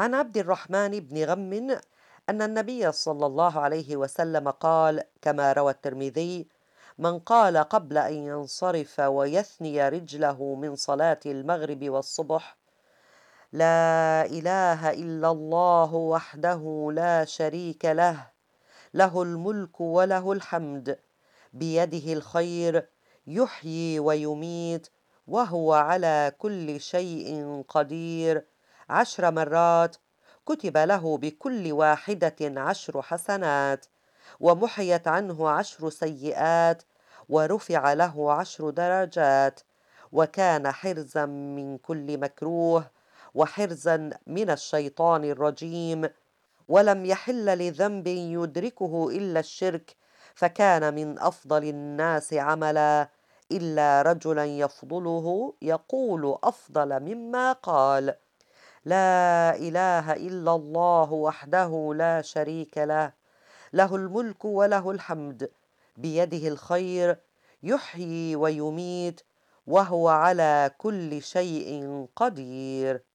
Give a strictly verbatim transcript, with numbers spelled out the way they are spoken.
عن عبد الرحمن بن غم أن النبي صلى الله عليه وسلم قال كما روى الترمذي: من قال قبل أن ينصرف ويثني رجله من صلاة المغرب والصبح: لا إله إلا الله وحده لا شريك له، له الملك وله الحمد، بيده الخير، يحيي ويميت، وهو على كل شيء قدير، عشر مرات، كتب له بكل واحدة عشر حسنات، ومحيت عنه عشر سيئات، ورفع له عشر درجات، وكان حرزا من كل مكروه، وحرزا من الشيطان الرجيم، ولم يحل لذنب يدركه إلا الشرك، فكان من أفضل الناس عملا، إلا رجلا يفضله يقول أفضل مما قال: لا إله إلا الله وحده لا شريك له، له الملك وله الحمد، بيده الخير، يحيي ويميت، وهو على كل شيء قدير.